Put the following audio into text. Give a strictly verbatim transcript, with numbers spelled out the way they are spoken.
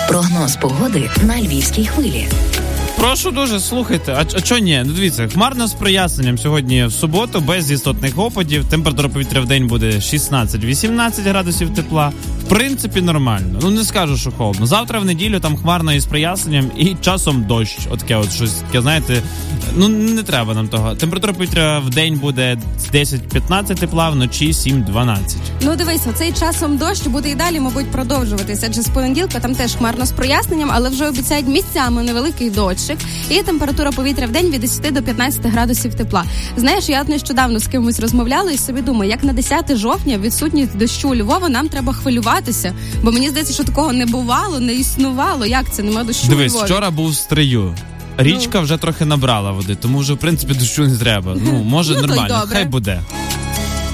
Прогноз погоди на Львівській хвилі. Прошу дуже, слухайте, а, а чо ні? Ну дивіться, хмарно з проясненням сьогодні в суботу, без істотних опадів, температура повітря в день буде шістнадцять-вісімнадцять градусів тепла. В принципі, нормально. Ну не скажу, що холодно. Завтра в неділю там хмарно із проясненням і часом дощ. Отаке от щось таке, знаєте, ну не треба нам того. Температура повітря в день буде десять-п'ятнадцять тепла, вночі сім-дванадцять. Ну дивись, оцей часом дощ буде і далі, мабуть, продовжуватися. Адже з понеділка там теж хмарно з проясненням, але вже обіцяють місцями невеликий дощик. І температура повітря в день від десяти до п'ятнадцяти градусів тепла. Знаєш, я от нещодавно з кимось розмовляла і собі думаю, як на десяте жовтня відсутність дощу у Львова нам треба хвилюватися. Бо мені здається, що такого не бувало, не існувало. Як це? Нема дощу Дивись, у Львові. вчора був стрию. Річка ну. вже трохи набрала води, тому вже, в принципі, дощу не треба. Ну, може, ну, нормально. Хай буде.